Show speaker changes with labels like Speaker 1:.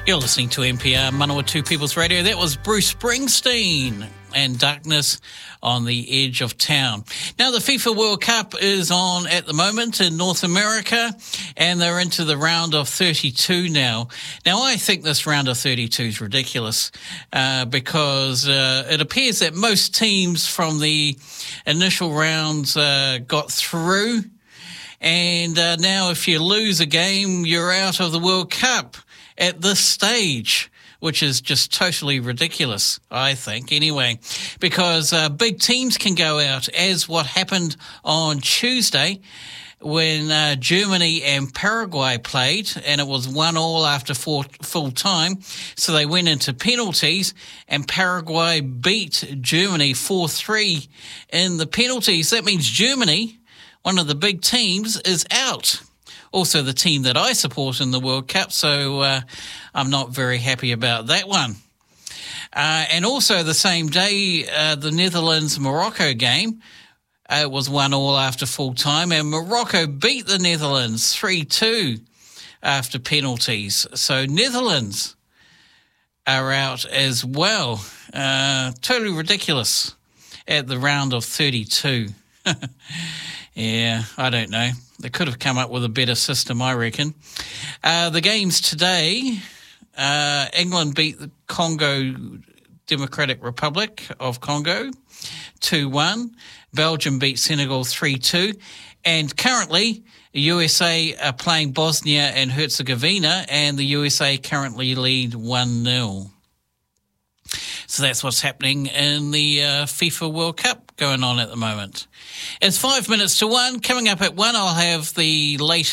Speaker 1: You're listening to NPR Manawatu People's Radio. That was Bruce Springsteen and Darkness on the Edge of Town. Now, the FIFA World Cup is on at the moment in North America, and they're into the round of 32 now. Now, I think this round of 32 is ridiculous because it appears that most teams from the initial rounds got through, and now if you lose a game, you're out of the World Cup at this stage, which is just totally ridiculous, I think, anyway, because big teams can go out, as what happened on Tuesday when Germany and Paraguay played, and it was 1-1 after full time. So they went into penalties, and Paraguay beat Germany 4-3 in the penalties. That means Germany, one of the big teams, is out. Also the team that I support in the World Cup, so I'm not very happy about that one. And also the same day, the Netherlands-Morocco game, it was 1-1 after full time, and Morocco beat the Netherlands 3-2 after penalties. So Netherlands are out as well. Totally ridiculous at the round of 32. Yeah, I don't know. They could have come up with a better system, I reckon. The games today, England beat the Congo Democratic Republic of Congo 2-1. Belgium beat Senegal 3-2. And currently, the USA are playing Bosnia and Herzegovina, and the USA currently lead 1-0. So that's what's happening in the FIFA World Cup going on at the moment. It's 5 minutes to 1. Coming up at 1, I'll have the latest